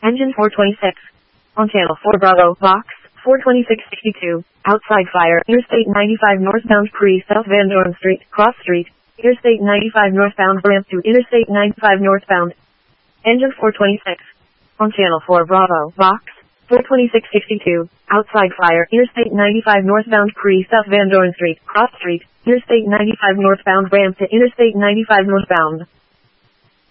Engine 426. On channel 4 Bravo, box 42662. Outside fire, Interstate 95 northbound pre-South Van Dorn Street, Cross Street. Interstate 95 northbound ramp to Interstate 95 northbound. Engine 426. On channel 4 Bravo, box 42662. Outside fire, Interstate 95 northbound pre-South Van Dorn Street, Cross Street. Interstate 95 northbound ramp to Interstate 95 northbound.